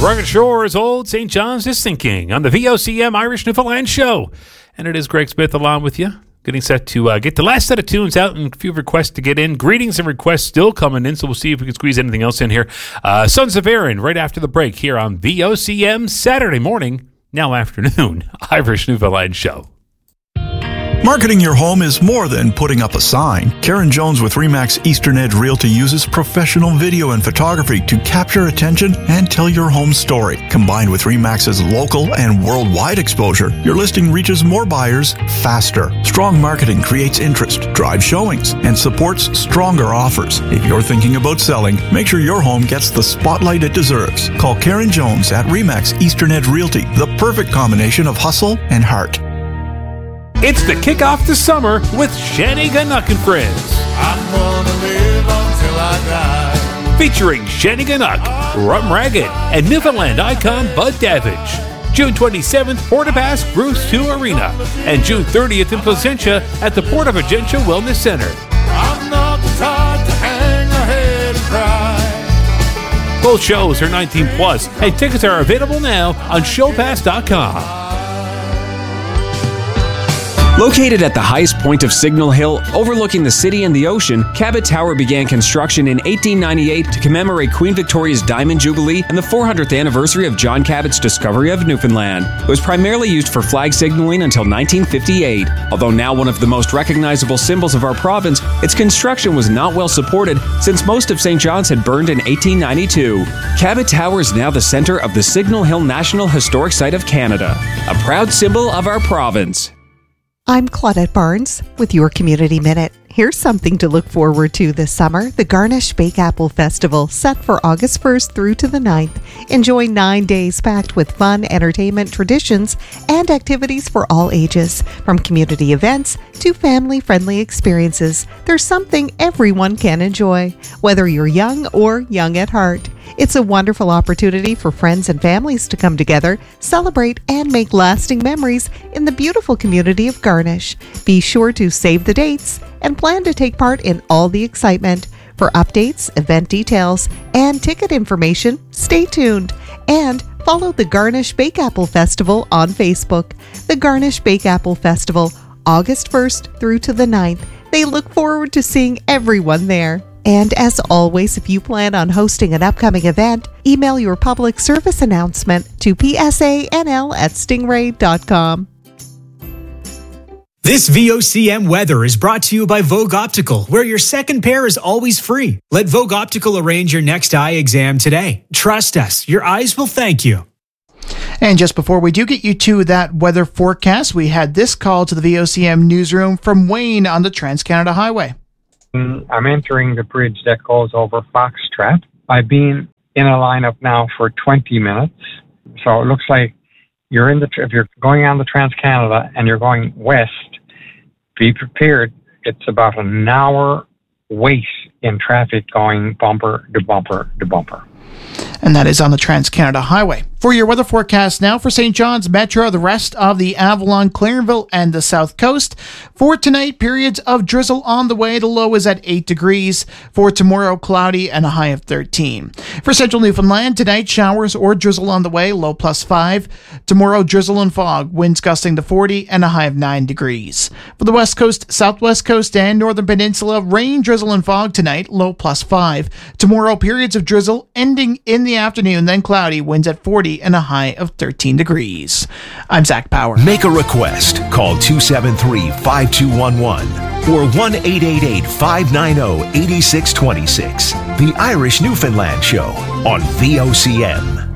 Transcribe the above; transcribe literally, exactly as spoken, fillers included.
Rugged Shores, Old Saint John's is sinking on the V O C M Irish Newfoundland Show. And it is Greg Smith along with you, getting set to uh, get the last set of tunes out and a few requests to get in. Greetings and requests still coming in, so we'll see if we can squeeze anything else in here. Uh, Sons of Erin right after the break here on V O C M Saturday morning, now afternoon, Irish Newfoundland Show. Marketing your home is more than putting up a sign. Karen Jones with Remax Eastern Edge Realty uses professional video and photography to capture attention and tell your home story. Combined with Remax's local and worldwide exposure, your listing reaches more buyers faster. Strong marketing creates interest, drives showings, and supports stronger offers. If you're thinking about selling, make sure your home gets the spotlight it deserves. Call Karen Jones at Remax Eastern Edge Realty, the perfect combination of hustle and heart. It's the kickoff to summer with Shanny Gannuck and Friends. I'm gonna live until I die. Featuring Shanny Gannuck, Rum Ragged, and Newfoundland icon Bud Davidge. June twenty-seventh, Portapass Bruce two Arena. And June thirtieth in Placentia at the Port of Agentia Wellness Center. I'm not the type to hang my head and cry. Both shows are nineteen plus, and tickets are available now on showpass dot com. Located at the highest point of Signal Hill, overlooking the city and the ocean, Cabot Tower began construction in eighteen ninety-eight to commemorate Queen Victoria's Diamond Jubilee and the four hundredth anniversary of John Cabot's discovery of Newfoundland. It was primarily used for flag signaling until nineteen fifty-eight. Although now one of the most recognizable symbols of our province, its construction was not well supported since most of Saint John's had burned in eighteen ninety-two. Cabot Tower is now the center of the Signal Hill National Historic Site of Canada, a proud symbol of our province. I'm Claudette Barnes with your Community Minute. Here's something to look forward to this summer. The Garnish Bake Apple Festival, set for August first through to the ninth. Enjoy nine days packed with fun, entertainment, traditions, and activities for all ages. From community events to family-friendly experiences, there's something everyone can enjoy, whether you're young or young at heart. It's a wonderful opportunity for friends and families to come together, celebrate, and make lasting memories in the beautiful community of Garnish. Be sure to save the dates and plan to take part in all the excitement. For updates, event details, and ticket information, stay tuned. And follow the Garnish Bake Apple Festival on Facebook. The Garnish Bake Apple Festival, August first through to the ninth. They look forward to seeing everyone there. And as always, if you plan on hosting an upcoming event, email your public service announcement to p s a n l at stingray dot com. This V O C M weather is brought to you by Vogue Optical, where your second pair is always free. Let Vogue Optical arrange your next eye exam today. Trust us, your eyes will thank you. And just before we do get you to that weather forecast, we had this call to the V O C M newsroom from Wayne on the Trans-Canada Highway. I'm entering the bridge that goes over Foxtrot. I've been in a lineup now for twenty minutes. So it looks like you're in the, if you're going on the Trans-Canada and you're going west, be prepared. It's about an hour wait in traffic going bumper to bumper to bumper. And that is on the Trans-Canada Highway. For your weather forecast now for Saint John's Metro, the rest of the Avalon, Clarenville, and the South Coast. For tonight, periods of drizzle on the way. The low is at eight degrees. For tomorrow, cloudy and a high of thirteen. For Central Newfoundland, tonight, showers or drizzle on the way, low plus five. Tomorrow, drizzle and fog, winds gusting to forty and a high of nine degrees. For the West Coast, Southwest Coast, and Northern Peninsula, rain, drizzle, and fog tonight, low plus five. Tomorrow, periods of drizzle ending in the afternoon, then cloudy, winds at forty and a high of thirteen degrees. I'm Zach Power. Make a request. Call two seven three, five two one one or one eight eight eight, five nine zero, eight six two six. The Irish Newfoundland Show on V O C M.